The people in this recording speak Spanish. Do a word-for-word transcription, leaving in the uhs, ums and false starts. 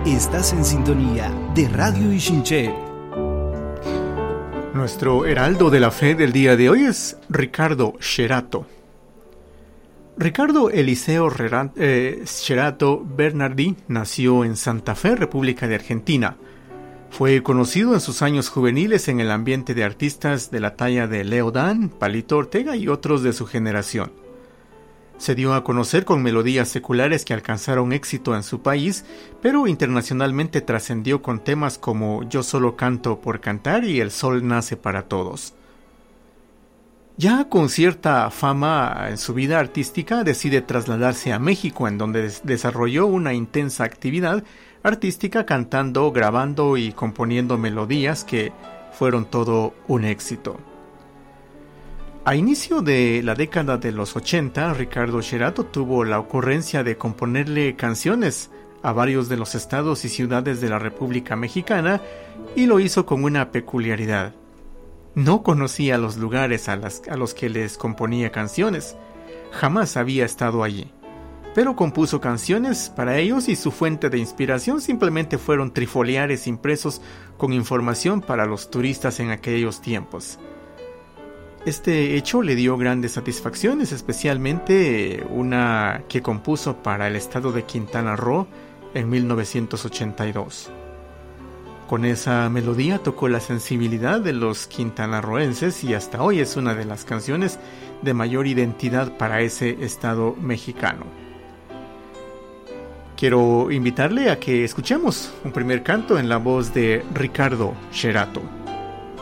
Estás en sintonía de Radio Ixinché. Nuestro heraldo de la fe del día de hoy es Ricardo Sherato. Ricardo Eliseo Sherato Bernardi nació en Santa Fe, República de Argentina. Fue conocido en sus años juveniles en el ambiente de artistas de la talla de Leo Dan, Palito Ortega y otros de su generación. Se dio a conocer con melodías seculares que alcanzaron éxito en su país, pero internacionalmente trascendió con temas como Yo solo canto por cantar y El sol nace para todos. Ya con cierta fama en su vida artística, decide trasladarse a México, en donde des- desarrolló una intensa actividad artística cantando, grabando y componiendo melodías que fueron todo un éxito. A inicio de la década de los ochenta, Ricardo Sherato tuvo la ocurrencia de componerle canciones a varios de los estados y ciudades de la República Mexicana, y lo hizo con una peculiaridad. No conocía los lugares a, las, a los que les componía canciones, jamás había estado allí, pero compuso canciones para ellos y su fuente de inspiración simplemente fueron trifoliares impresos con información para los turistas en aquellos tiempos. Este hecho le dio grandes satisfacciones, especialmente una que compuso para el estado de Quintana Roo en mil novecientos ochenta y dos. Con esa melodía tocó la sensibilidad de los quintanarroenses y hasta hoy es una de las canciones de mayor identidad para ese estado mexicano. Quiero invitarle a que escuchemos un primer canto en la voz de Ricardo Sherato.